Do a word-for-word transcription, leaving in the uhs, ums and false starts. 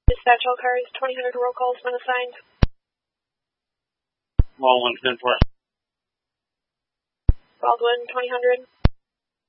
Dispatch all cars, twenty hundred roll calls when assigned. Baldwin, ten four. Baldwin, twenty hundred.